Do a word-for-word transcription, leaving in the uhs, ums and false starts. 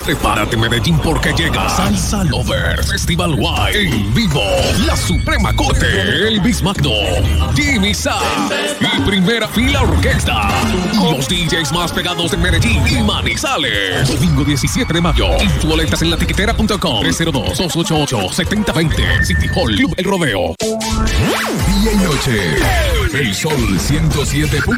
Prepárate, Medellín, porque llega Salsa Lover Festival Wide en vivo. La Suprema Corte, Elvis Magno, Jimmy Sa y Primera Fila Orquesta. Los D Js más pegados de Medellín y Manizales. Domingo diecisiete de mayo. Boletas en la tiquetera punto com. tres cero dos, dos ocho ocho, siete cero dos cero. City Hall Club El Rodeo. Día y noche. El Sol ciento siete punto